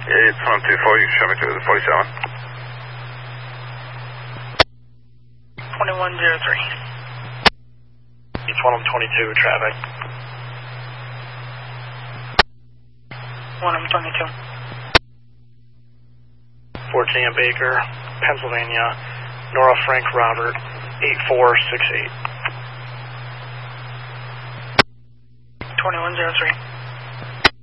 It's 124, you can show me to the 47. 2103. It's 122 traffic. 122. Fort Sam Baker, Pennsylvania, Nora Frank Robert, 8468. 2103.